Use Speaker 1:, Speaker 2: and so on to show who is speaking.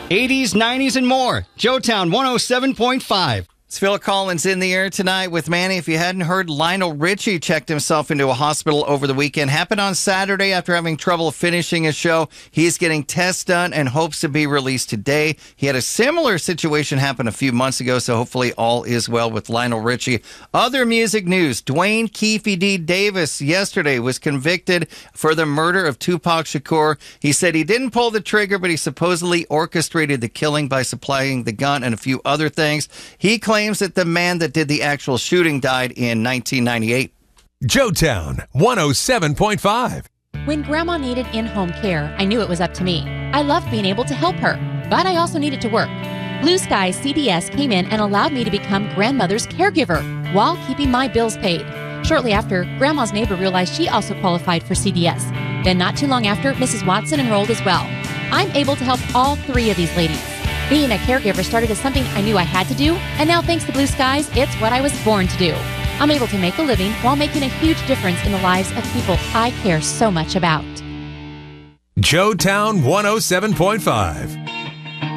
Speaker 1: 80s, 90s, and more. Joetown 107.5.
Speaker 2: It's Phil Collins in the air tonight with Manny. If you hadn't heard, Lionel Richie checked himself into a hospital over the weekend. Happened on Saturday after having trouble finishing a show. He's getting tests done and hopes to be released today. He had a similar situation happen a few months ago, so hopefully all is well with Lionel Richie. Other music news. Dwayne Keefe D. Davis yesterday was convicted for the murder of Tupac Shakur. He said he didn't pull the trigger, but he supposedly orchestrated the killing by supplying the gun and a few other things. He claims that the man that did the actual shooting died in 1998.
Speaker 3: Joetown 107.5.
Speaker 4: When Grandma needed in-home care, I knew it was up to me. I loved being able to help her, but I also needed to work. Blue Sky CDS came in and allowed me to become grandmother's caregiver while keeping my bills paid. Shortly after, Grandma's neighbor realized she also qualified for CDS. Then not too long after, Mrs. Watson enrolled as well. I'm able to help all three of these ladies. Being a caregiver started as something I knew I had to do, and now thanks to Blue Skies, it's what I was born to do. I'm able to make a living while making a huge difference in the lives of people I care so much about.
Speaker 3: Joetown 107.5.